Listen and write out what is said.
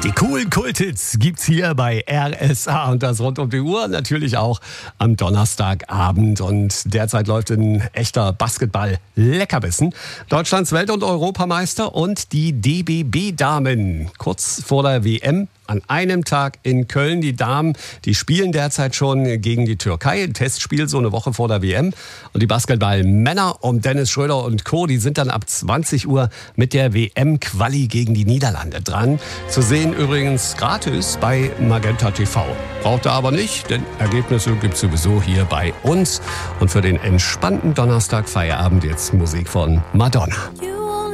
Die coolen Kulthits gibt's hier bei RSA und das rund um die Uhr, natürlich auch am Donnerstagabend. Und derzeit läuft ein echter Basketball-Leckerbissen. Deutschlands Welt- und Europameister und die DBB-Damen. Kurz vor der WM an einem Tag in Köln. Die Damen, die spielen derzeit schon gegen die Türkei. Ein Testspiel so eine Woche vor der WM. Und die Basketball-Männer um Dennis Schröder und Co., die sind dann ab 20 Uhr mit der WM-Quali gegen die Niederlande dran. Zu sehen übrigens gratis bei Magenta TV. Braucht ihr aber nicht, denn Ergebnisse gibt's sowieso hier bei uns. Und für den entspannten Donnerstag-Feierabend jetzt Musik von Madonna.